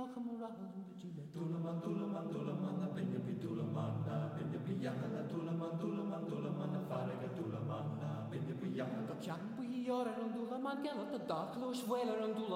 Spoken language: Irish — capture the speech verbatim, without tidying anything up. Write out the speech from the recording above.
Dulaman, dulaman, dulaman, a benya bi dulaman, a benya bi yana, dulaman, dulaman, dulaman, a faraga dulaman, a benya bi yana. Ga cean bu ar an dulaman gelat a daclúis bhfuil ar an dulaman.